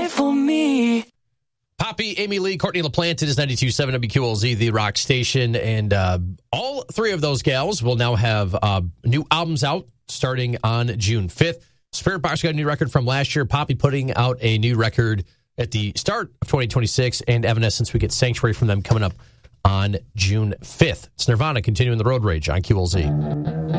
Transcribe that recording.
die for me. Poppy, Amy Lee, Courtney LaPlante, it is 92.7 WQLZ, the rock station. And all three of those gals will now have new albums out starting on June 5th. Spiritbox got a new record from last year. Poppy putting out a new record at the start of 2026. And Evanescence, we get Sanctuary from them coming up on June 5th. It's Nirvana continuing the road rage on QLZ.